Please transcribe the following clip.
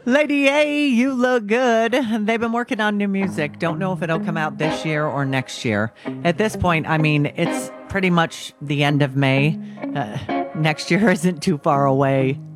Lady A, you look good. They've been working on new music. Don't know if it'll come out this year or next year. At this point, I mean, it's pretty much the end of May. Next year isn't too far away.